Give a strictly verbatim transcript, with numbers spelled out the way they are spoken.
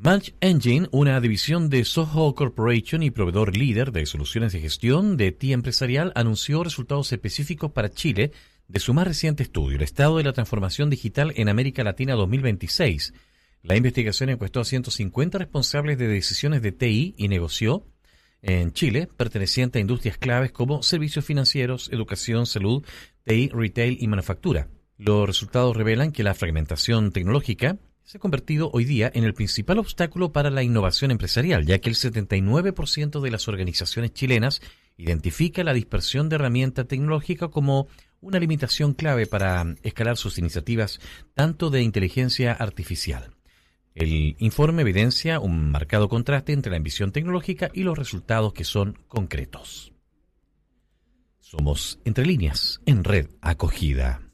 Match Engine, una división de Soho Corporation y proveedor líder de soluciones de gestión de T I A empresarial, anunció resultados específicos para Chile de su más reciente estudio, el Estado de la Transformación Digital en América Latina dos mil veintiséis. La investigación encuestó a ciento cincuenta responsables de decisiones de T I y negoció en Chile, perteneciente a industrias claves como servicios financieros, educación, salud, T I, retail y manufactura. Los resultados revelan que la fragmentación tecnológica se ha convertido hoy día en el principal obstáculo para la innovación empresarial, ya que el setenta y nueve por ciento de las organizaciones chilenas identifica la dispersión de herramienta tecnológica como una limitación clave para escalar sus iniciativas, tanto de inteligencia artificial. El informe evidencia un marcado contraste entre la ambición tecnológica y los resultados que son concretos. Somos Entre Líneas en Red Acogida.